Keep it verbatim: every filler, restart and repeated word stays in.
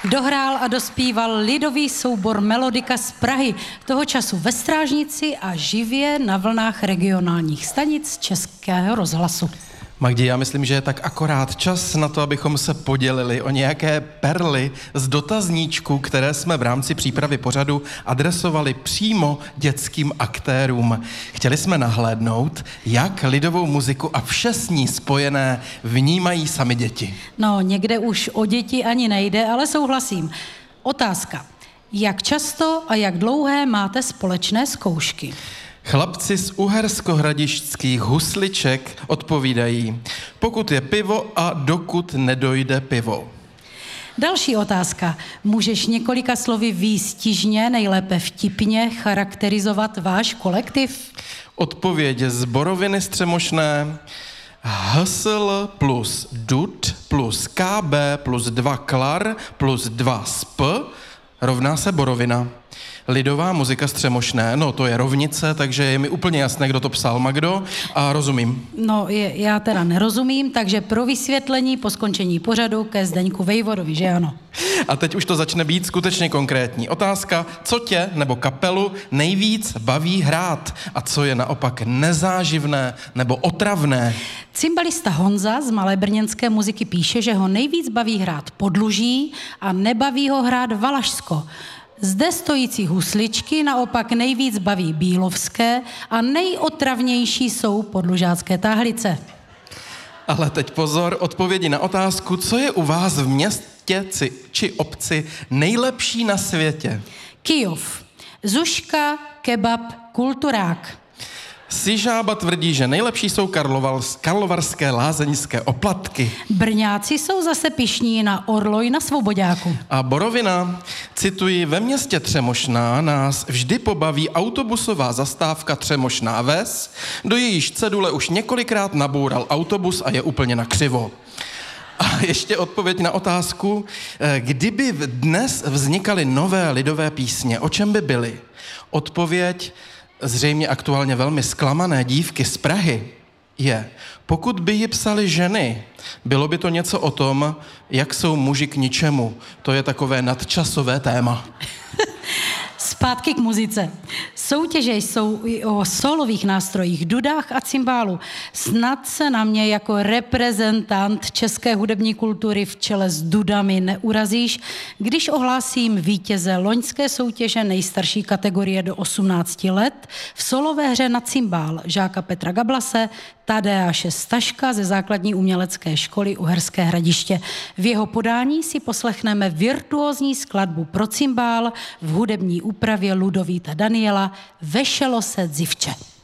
Dohrál a dospíval lidový soubor Melodika z Prahy, toho času ve Strážnici a živě na vlnách regionálních stanic Českého rozhlasu. Magdi, já myslím, že je tak akorát čas na to, abychom se podělili o nějaké perly z dotazníčku, které jsme v rámci přípravy pořadu adresovali přímo dětským aktérům. Chtěli jsme nahlédnout, jak lidovou muziku a vše s ní spojené vnímají sami děti. No, někde už o děti ani nejde, ale souhlasím. Otázka. Jak často a jak dlouhé máte společné zkoušky? Chlapci z uherskohradišťských husliček odpovídají, pokud je pivo a dokud nedojde pivo. Další otázka. Můžeš několika slovy výstižně, nejlépe vtipně charakterizovat váš kolektiv? Odpověď z Boroviny Střemošné. H S L plus D U T plus K B plus dva Klar plus dva S P rovná se Borovina. Lidová muzika Střemošné, no to je rovnice, takže je mi úplně jasné, kdo to psal, Magdo, a rozumím. No, je, já teda nerozumím, takže pro vysvětlení po skončení pořadu ke Zdeňku Vejvodovi, že ano? A teď už to začne být skutečně konkrétní. Otázka, co tě nebo kapelu nejvíc baví hrát a co je naopak nezáživné nebo otravné? Cymbalista Honza z Malé brněnské muziky píše, že ho nejvíc baví hrát Podluží a nebaví ho hrát Valašsko. Zde stojící husličky naopak nejvíc baví Bílovské a nejotravnější jsou podlužácké táhlice. Ale teď pozor, odpovědi na otázku, co je u vás v městě či obci nejlepší na světě? Kyjov. Zuška, kebab, kulturák. Sižába tvrdí, že nejlepší jsou karlovals, karlovarské lázeňské oplatky. Brňáci jsou zase pyšní na Orloj na Svoboďáku. A Borovina, cituji, ve městě Třemošná nás vždy pobaví autobusová zastávka Třemošná Ves, do jejíž cedule už několikrát naboural autobus a je úplně na křivo. A ještě odpověď na otázku, kdyby dnes vznikaly nové lidové písně, o čem by byly? Odpověď zřejmě aktuálně velmi zklamané dívky z Prahy je, pokud by ji psaly ženy, bylo by to něco o tom, jak jsou muži k ničemu. To je takové nadčasové téma. Zpátky k muzice. Soutěže jsou i o solových nástrojích, dudách a cymbálu. Snad se na mě jako reprezentant české hudební kultury v čele s dudami neurazíš, když ohlásím vítěze loňské soutěže nejstarší kategorie do osmnácti let v solové hře na cymbál žáka Petra Gablase, Tadeáše Staška ze základní umělecké školy Uherské Hradiště. V jeho podání si poslechneme virtuózní skladbu pro cymbál v hudební úpravě Ludovíta Daniela Vešelo se dzivče.